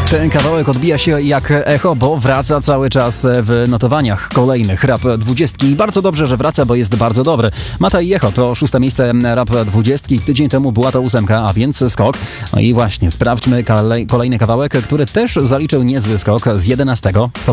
Ten kawałek odbija się jak echo, bo wraca cały czas w notowaniach kolejnych Rap 20. I bardzo dobrze, że wraca, bo jest bardzo dobry. Mata i Echo to 6. miejsce Rap 20. Tydzień temu była to 8, a więc skok. No i właśnie, sprawdźmy kolejny kawałek, który też zaliczył niezły skok z 11.